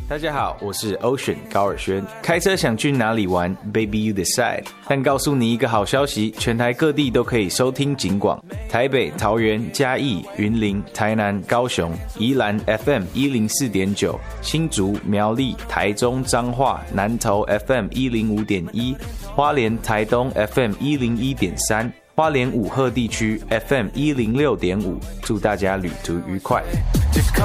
大家好，我是 Ocean 高尔宣。开车想去哪里玩 ？Baby you decide。但告诉你一个好消息，全台各地都可以收听警广。台北、桃园、嘉义、云林、台南、高雄、宜兰 FM 104.9，新竹、苗栗、台中、彰化、南投 FM 105.1，花莲、台东 FM 101.3。花莲武鹤地区 FM 106.5，祝大家旅途愉快。